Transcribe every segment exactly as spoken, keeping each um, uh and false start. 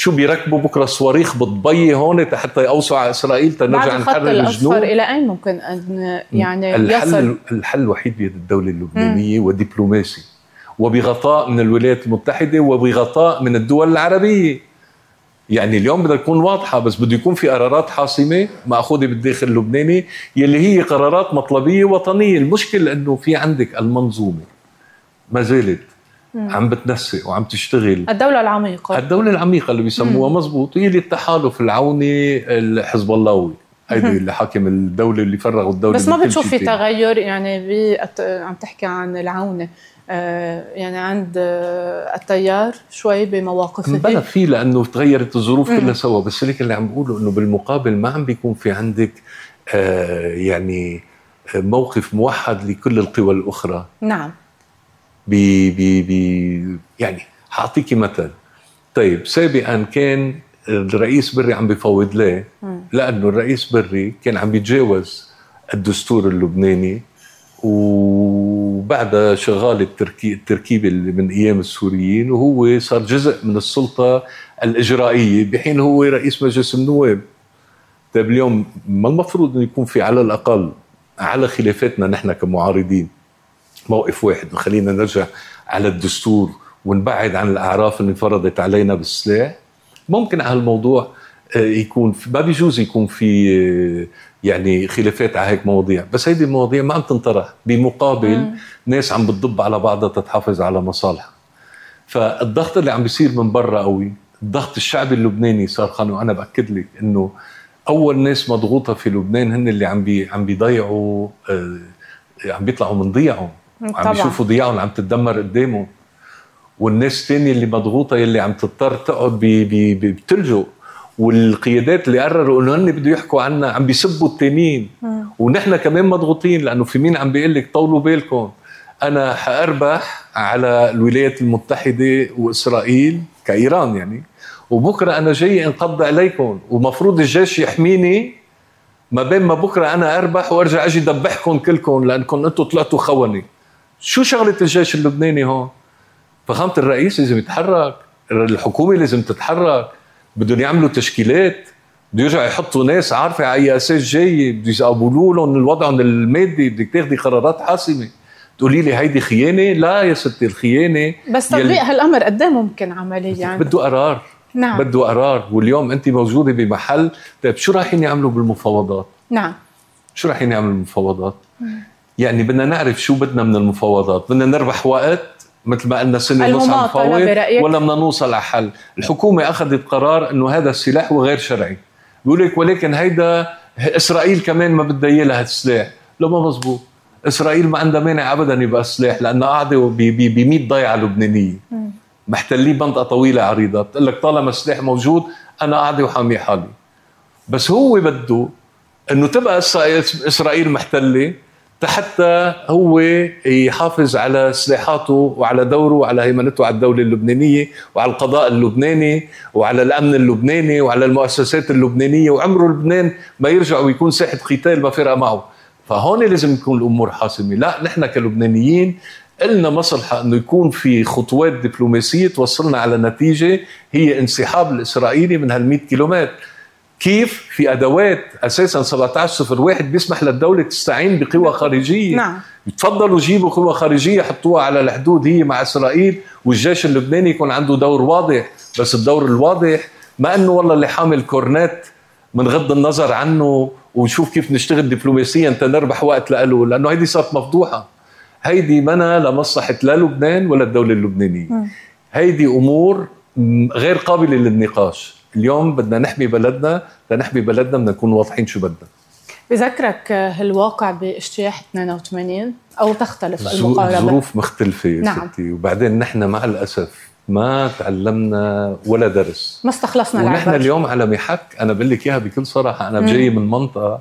شو بيركبوا بكره صواريخ بتضبي هون حتى يقوصوا على اسرائيل تنرجع نحرر الجنوب. الى اين ممكن ان يعني الحل يصل؟ الحل الوحيد بيد الدوله اللبنانيه ودبلوماسي، وبغطاء من الولايات المتحده وبغطاء من الدول العربيه. يعني اليوم بدها تكون واضحه، بس بده يكون في قرارات حاسمه ماخوذه بالداخل اللبناني يلي هي قرارات مطلبيه وطنيه. المشكله انه في عندك المنظومه ما زالت عم بتنسق وعم تشتغل. الدولة العميقة الدولة العميقة اللي بيسموها مزبوط هي اللي التحالف العوني الحزب اللهوي، هيدي اللي حاكم الدولة اللي فرغوا الدولة. بس ما بتشوف في تغير يعني بي عم تحكي عن العونة آه يعني عند آه التيار شوي بمواقفه؟ بلا فيه لأنه تغيرت الظروف كلها سوا، بس ليك اللي عم بقوله إنه بالمقابل ما عم بيكون في عندك آه يعني موقف موحد لكل القوى الأخرى. نعم. بي بي بي يعني حاعطيكي مثل. طيب سابقا كان الرئيس بري عم بيفوض ليه؟ لأنه الرئيس بري كان عم بيتجاوز الدستور اللبناني، وبعدها شغال التركي التركيبة اللي من أيام السوريين، وهو صار جزء من السلطة الإجرائية بحين هو رئيس مجلس النواب. طيب اليوم ما المفروض أن يكون في على الأقل على خلافاتنا نحن كمعارضين موقف واحد وخلينا نرجع على الدستور ونبعد عن الأعراف اللي فرضت علينا بالسلاح؟ ممكن على الموضوع يكون ما بيجوز يكون في يعني خلافات على هيك مواضيع، بس هيدي المواضيع ما عم تنطرح. بمقابل مم. ناس عم بتضب على بعضها تتحافظ على مصالحها. فالضغط اللي عم بيصير من برا قوي، الضغط الشعبي اللبناني صار خانق. أنا بأكد لك إنه أول ناس مضغوطة في لبنان هن اللي عم بي عم بيضيعوا آه عم بيطلعوا من ضيعهم، عم بيشوفوا ضياعهم عم تتدمر قدامهم، والناس الثانيه اللي مضغوطه يلي عم تضطر تقعد بتلجؤ، والقيادات اللي قرروا انه هن بده يحكوا عنا عم بيسبوا التانيين، ونحن كمان مضغوطين لانه في مين عم بيقول لك طولوا بالكم انا حاربح على الولايات المتحده واسرائيل كايران يعني، وبكره انا جاي انقض عليكم ومفروض الجيش يحميني ما بين ما بكره انا اربح وارجع اجي دبحكم كلكم لانكم انتم طلعتوا خوني. شو شغله الجيش اللبناني هون؟ فخامة الرئيس لازم يتحرك، الحكومة لازم تتحرك، بدهم يعملوا تشكيلات، بده يرجعوا يحطوا ناس عارفة على أي أساس جاي، بده يقولوا لهم الوضع المادي، بدك تاخدي قرارات حاسمة. تقولي لي هيدي خيانة؟ لا يا ستي، الخيانة بس تطبيق هالأمر قد ايه ممكن عمليا؟ يعني بده قرار. نعم. بده قرار. واليوم أنت موجودة بمحل، طيب شو رايحين يعملوا بالمفاوضات؟ نعم. شو رايحين يعملوا بالمفاوضات؟ يعني بدنا نعرف شو بدنا من المفاوضات. بدنا نربح وقت مثل ما قلنا سنة ونص عم نفاوض، ولا بدنا نوصل على حل؟ الحكومة أخذت قرار إنه هذا السلاح وغير شرعي، بيقول لك ولكن هيدا إسرائيل كمان ما بدها إياه لهذا السلاح. لا ما مزبوط، إسرائيل ما عندها مانع أبدا يبقى السلاح، لأنها قاعدة بمية ضيعة لبنانية محتلين منطقة طويلة عريضة، بتقول لك طالما السلاح موجود أنا قاعدة وحامي حالي. بس هو بده إنه تبقى إسرائيل محتلة حتى هو يحافظ على سلاحاته وعلى دوره وعلى هيمنته على الدولة اللبنانية وعلى القضاء اللبناني وعلى الأمن اللبناني وعلى المؤسسات اللبنانية، وعمره لبنان ما يرجع ويكون ساحة قتال ما فرق معه. فهون لازم يكون الأمور حاسمة. لا، نحن كلبنانيين قلنا مصلحة أنه يكون في خطوات دبلوماسية توصلنا على نتيجة هي انسحاب الإسرائيلي من هالمئة كيلومتر. كيف؟ في أدوات أساساً سبعة عشر صفر واحد بيسمح للدولة تستعين بقوى خارجية. نعم. يتفضلوا جيبوا قوى خارجية حطوها على الحدود هي مع إسرائيل، والجيش اللبناني يكون عنده دور واضح. بس الدور الواضح ما أنه والله اللي حامل كورنات من غض النظر عنه ونشوف كيف نشتغل دبلوماسياً تنربح وقت لقاله، لأنه هيدي صارت مفضوحة. هيدي منا لمصلحة لا لبنان ولا الدولة اللبنانية. م. هيدي أمور غير قابلة للنقاش. اليوم بدنا نحمي بلدنا، بدنا نحمي بلدنا بدنا نكون واضحين شو بدنا. بذكرك هالواقع باجتياح اثنين وثمانين أو تختلف المقاربة؟ ظروف مختلفة يا نعم. ستي، وبعدين نحن مع الأسف ما تعلمنا ولا درس، ما استخلصنا العبر. ونحن اليوم على محك. أنا بقول لك إياها بكل صراحة، أنا بجاي من منطقة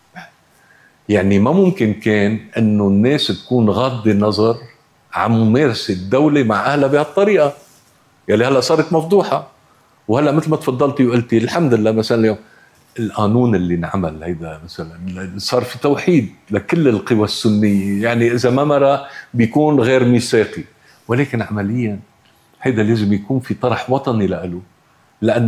يعني ما ممكن كان إنه الناس تكون غاضة النظر عن ممارسة الدولة مع أهلها بهالطريقة يلي هلا صارت مفضوحة. وهلا مثل ما تفضلتي وقلتي الحمد لله مثلا اليوم القانون اللي انعمل هيدا مثلا صار في توحيد لكل القوى السنية، يعني إذا ما مرة بيكون غير ميثاقي، ولكن عمليا هيدا لازم يكون في طرح وطني له، لأن